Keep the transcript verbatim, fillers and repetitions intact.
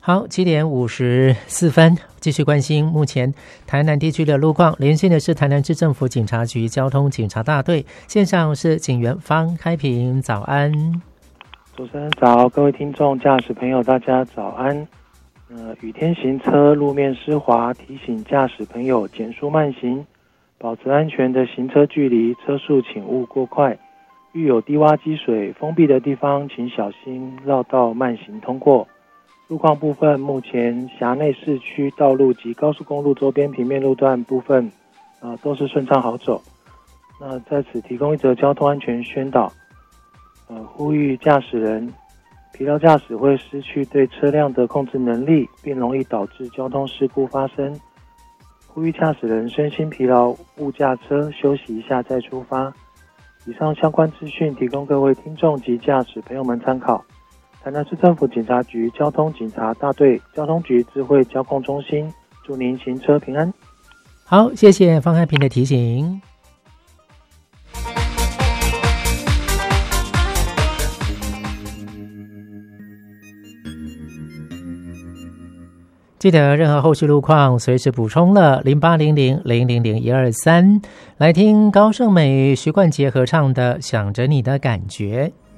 好，七点五十四分，继续关心目前台南地区的路况。连线的是台南市政府警察局交通警察大队，线上是警员方开平，早安。 主持人早，各位听众、驾驶朋友，大家早安。呃，雨天行车，路面湿滑，提醒驾驶朋友减速慢行，保持安全的行车距离，车速请勿过快。遇有低洼积水、封闭的地方，请小心绕道慢行通过。路况部分，目前辖内市区道路及高速公路周边平面路段部分，呃，都是顺畅好走。那在此提供一则交通安全宣导，呃，呼吁驾驶人，疲劳驾驶会失去对车辆的控制能力，并容易导致交通事故发生。呼吁驾驶人身心疲劳，勿驾车，休息一下再出发。以上相关资讯提供各位听众及驾驶朋友们参考。台南市政府警察局交通警察大队交通局智慧交控中心，祝您行车平安。 好，谢谢方开平的提醒。记得任何后续路况随时补充了零八零零零零零一二三，来听高胜美、徐冠杰合唱的《想着你的感觉》。